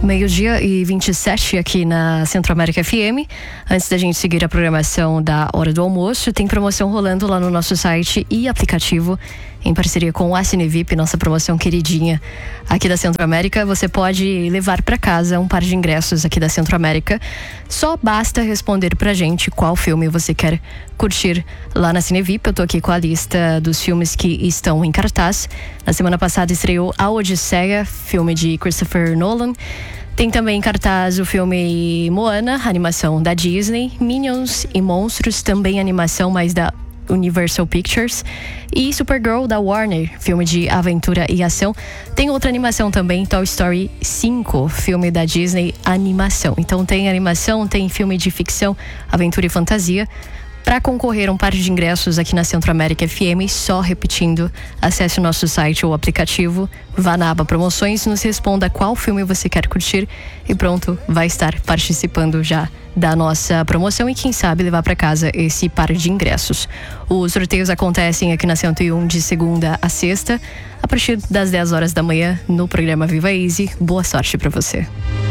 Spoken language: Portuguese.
12h27 aqui na Centro-América FM. Antes da gente seguir a programação da Hora do Almoço, tem promoção rolando lá no nosso site e aplicativo, em parceria com a Cinevip, nossa promoção queridinha aqui da Centro-América. Você pode levar para casa um par de ingressos aqui da Centro-América. Só basta responder pra gente qual filme você quer curtir lá na Cinevip. Eu tô aqui com a lista dos filmes que estão em cartaz. Na semana passada estreou A Odisseia, filme de Christopher Nolan. Tem também em cartaz o filme Moana, animação da Disney. Minions e Monstros, também animação, mas da Universal Pictures. E Supergirl, da Warner, filme de aventura e ação. Tem outra animação também, Toy Story 5, filme da Disney, animação. Então tem animação, tem filme de ficção, aventura e fantasia. Para concorrer a um par de ingressos aqui na Centro-América FM, só repetindo, acesse o nosso site ou aplicativo, vá na aba promoções, nos responda qual filme você quer curtir e pronto, vai estar participando já da nossa promoção e quem sabe levar para casa esse par de ingressos. Os sorteios acontecem aqui na 101 de segunda a sexta, a partir das 10 horas da manhã no programa Viva Easy. Boa sorte para você.